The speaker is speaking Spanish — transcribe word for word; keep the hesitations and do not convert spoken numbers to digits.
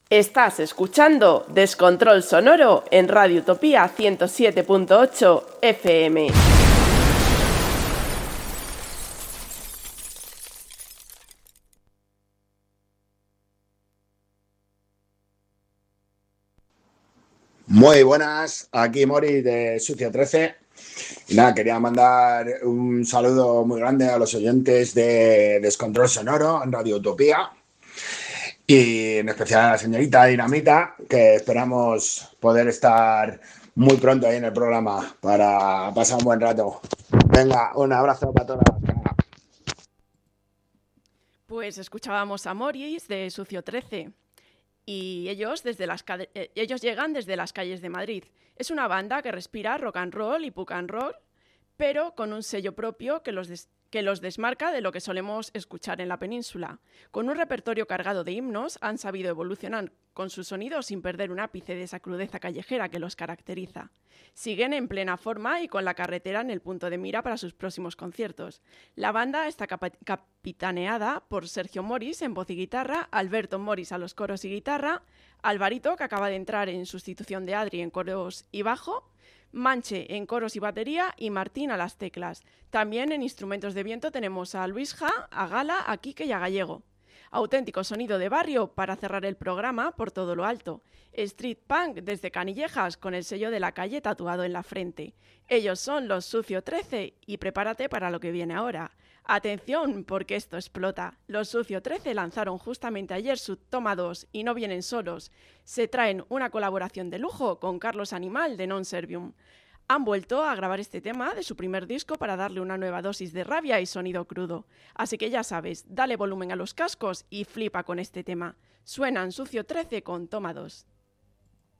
Estás escuchando Descontrol Sonoro en Radio Utopía ciento siete punto ocho F M. Muy buenas, aquí Mori de Sucio trece. Y nada, quería mandar un saludo muy grande a los oyentes de Descontrol Sonoro en Radio Utopía. Y en especial a la señorita Dinamita, que esperamos poder estar muy pronto ahí en el programa para pasar un buen rato. Venga, un abrazo para todas. Pues escuchábamos a Moris de Sucio trece. Y ellos, desde las ca- eh, ellos llegan desde las calles de Madrid. Es una banda que respira rock and roll y punk and roll, pero con un sello propio que los, des- que los desmarca de lo que solemos escuchar en la península. Con un repertorio cargado de himnos, han sabido evolucionar con su sonido sin perder un ápice de esa crudeza callejera que los caracteriza. Siguen en plena forma y con la carretera en el punto de mira para sus próximos conciertos. La banda está capa- capitaneada por Sergio Moris en voz y guitarra, Alberto Moris a los coros y guitarra, Alvarito, que acaba de entrar en sustitución de Adri en coros y bajo, Manche en coros y batería y Martín a las teclas. También en instrumentos de viento tenemos a Luis Ja, a Gala, a Quique y a Gallego. Auténtico sonido de barrio para cerrar el programa por todo lo alto. Street Punk desde Canillejas con el sello de la calle tatuado en la frente. Ellos son los Sucio trece y prepárate para lo que viene ahora. Atención, porque esto explota. Los Sucio trece lanzaron justamente ayer su toma dos y no vienen solos. Se traen una colaboración de lujo con Carlos Animal de Non Servium. Han vuelto a grabar este tema de su primer disco para darle una nueva dosis de rabia y sonido crudo. Así que ya sabes, dale volumen a los cascos y flipa con este tema. Suenan Sucio trece con toma dos.